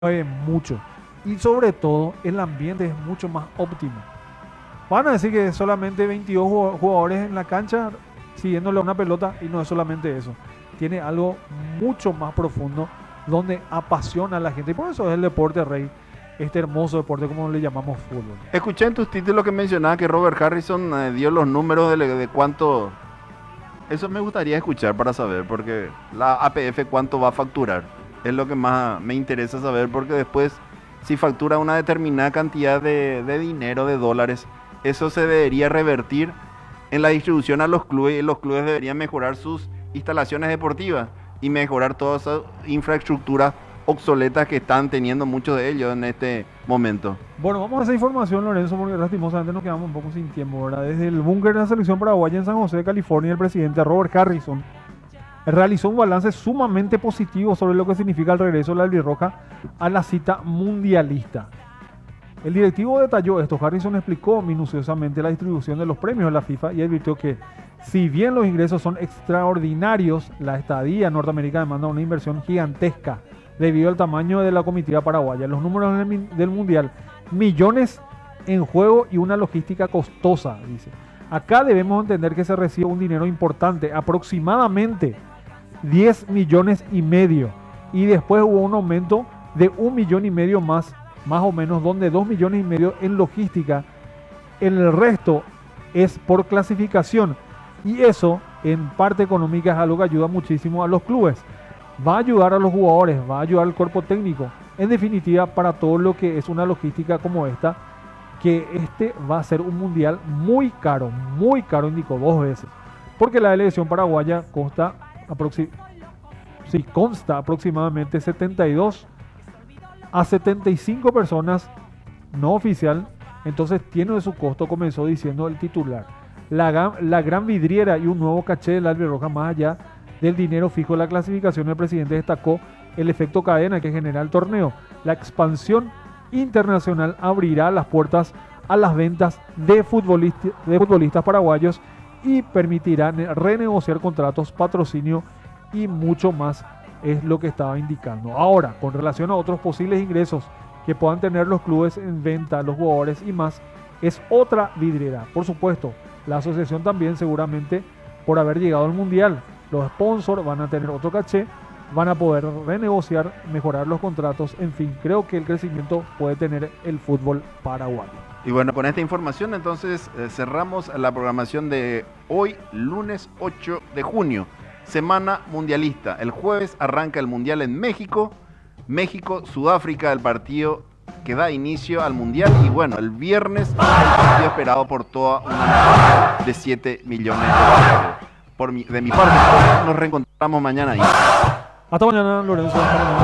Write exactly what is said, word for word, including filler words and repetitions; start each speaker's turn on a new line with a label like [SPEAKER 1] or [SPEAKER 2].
[SPEAKER 1] mueve mucho. Y sobre todo, el ambiente es mucho más óptimo. Van a decir que es solamente veintidós jugadores en la cancha siguiéndole una pelota y no es solamente eso. Tiene algo mucho más profundo donde apasiona a la gente. Y por eso es el deporte rey, este hermoso deporte como le llamamos fútbol.
[SPEAKER 2] Escuché en tus títulos que mencionaba que Robert Harrison eh, dio los números de, de cuánto... Eso me gustaría escuchar para saber, porque la A P F cuánto va a facturar. Es lo que más me interesa saber, porque después, si factura una determinada cantidad de, de dinero, de dólares, eso se debería revertir en la distribución a los clubes, y los clubes deberían mejorar sus instalaciones deportivas y mejorar todas esas infraestructuras obsoletas que están teniendo muchos de ellos en este momento.
[SPEAKER 1] Bueno, vamos a esa información, Lorenzo, porque lastimosamente nos quedamos un poco sin tiempo, ¿verdad? Desde el búnker de la selección paraguaya en San José, California, el presidente Robert Harrison realizó un balance sumamente positivo sobre lo que significa el regreso de la albirroja a la cita mundialista. El directivo detalló esto. Harrison explicó minuciosamente la distribución de los premios de la FIFA y advirtió que si bien los ingresos son extraordinarios, la estadía norteamericana demanda una inversión gigantesca debido al tamaño de la comitiva paraguaya. Los números del, del Mundial, millones en juego y una logística costosa, dice. Acá debemos entender que se recibe un dinero importante, aproximadamente diez millones y medio. Y después hubo un aumento de un millón y medio más, más o menos, donde dos millones y medio en logística. El resto es por clasificación. Y eso, en parte económica, es algo que ayuda muchísimo a los clubes. Va a ayudar a los jugadores, va a ayudar al cuerpo técnico. En definitiva, para todo lo que es una logística como esta, que este va a ser un mundial muy caro, muy caro, indicó dos veces. Porque la delegación paraguaya consta, aproxi- sí, consta aproximadamente setenta y dos a setenta y cinco personas, no oficial. Entonces tiene de su costo, comenzó diciendo el titular. La, la gran vidriera y un nuevo caché del albirroja más allá del dinero fijo de la clasificación. El presidente destacó el efecto cadena que genera el torneo. La expansión internacional abrirá las puertas a las ventas de, futbolista, de futbolistas paraguayos y permitirá renegociar contratos, patrocinio y mucho más, es lo que estaba indicando. Ahora, con relación a otros posibles ingresos que puedan tener los clubes en venta, los jugadores y más, es otra vidriera. Por supuesto, la asociación también seguramente por haber llegado al mundial. Los sponsors van a tener otro caché, van a poder renegociar, mejorar los contratos, en fin, creo que el crecimiento puede tener el fútbol paraguayo.
[SPEAKER 2] Y bueno, con esta información entonces eh, cerramos la programación de hoy, lunes ocho de junio, semana mundialista. El jueves arranca el mundial en México, México-Sudáfrica, el partido que da inicio al mundial, y bueno, el viernes el partido esperado por toda una nación de siete millones de dólares. Por mi, de mi parte, nos reencontramos mañana ahí.
[SPEAKER 1] Hasta mañana, Lorenzo. Hasta mañana.